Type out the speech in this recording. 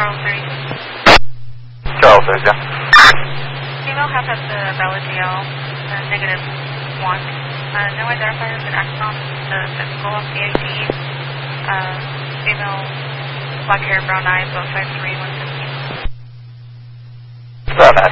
Charles 32. Charles 32. Female half at the Belladale, negative 1. No identifiers and axon, the physical of the ID. Female, black hair, brown eyes, both 5'3", 150. Brown eyes.